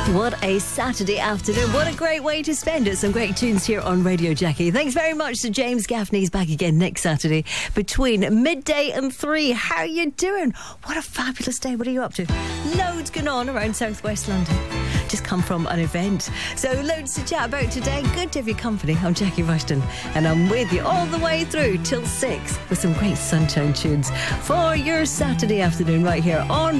What a Saturday afternoon. What a great way to spend it. Some great tunes here on Radio Jackie. Thanks very much to James Gaffney. He's back again next Saturday between midday and 3. How are you doing? What a fabulous day. What are you up to? Loads going on around southwest London. Just come from an event. So loads to chat about today. Good to have your company. I'm Jackie Rushton and I'm with you all the way through till 6 with some great sunshine tunes for your Saturday afternoon right here on